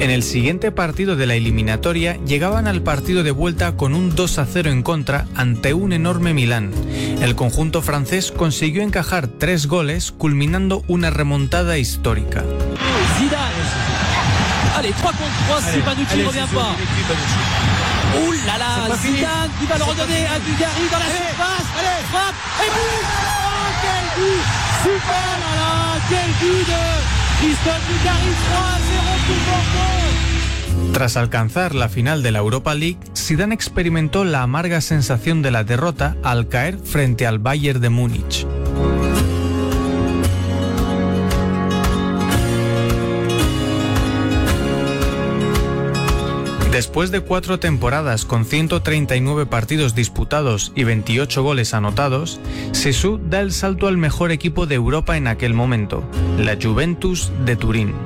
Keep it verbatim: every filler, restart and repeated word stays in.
En el siguiente partido de la eliminatoria llegaban al partido de vuelta con un dos a cero en contra ante un enorme Milán. El conjunto francés consiguió encajar tres goles, culminando una remontada histórica. Zidane. Allez, trois contre trois si Panucci ne revient pas. Ouh là là, Zidane qui va le redonner à Dugarry dans la surface. Allez, frappe et but. Oh, quel but. Super, là là, quel but de Christophe Dugarry, trois à zéro pour Bordeaux. Tras alcanzar la final de la Europa League, Zidane experimentó la amarga sensación de la derrota al caer frente al Bayern de Múnich. Después de cuatro temporadas con ciento treinta y nueve partidos disputados y veintiocho goles anotados, Zizou da el salto al mejor equipo de Europa en aquel momento, la Juventus de Turín.